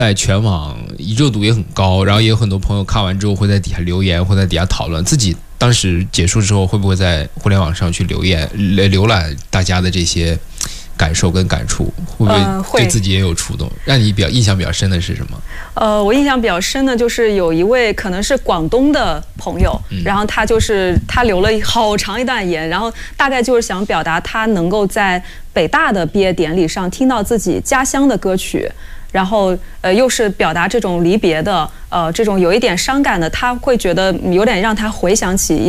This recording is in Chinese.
在全网热度也很高，然后也有很多朋友看完之后会在底下留言，会在底下讨论。自己当时结束之后，会不会在互联网上去浏览大家的这些感受跟感触，会不会对自己也有触动？让你印象比较深的是什么？ 我印象比较深的就是有一位可能是广东的朋友，然后他留了好长一段言，然后大概就是想表达他能够在北大的毕业典礼上听到自己家乡的歌曲。然后又是表达这种离别的这种有一点伤感的，他会觉得有点让他回想起